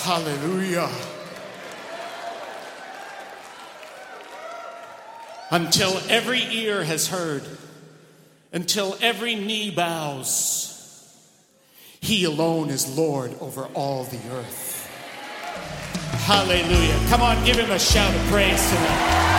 Hallelujah. Until every ear has heard, until every knee bows, he alone is Lord over all the earth. Hallelujah. Come on, give him a shout of praise tonight.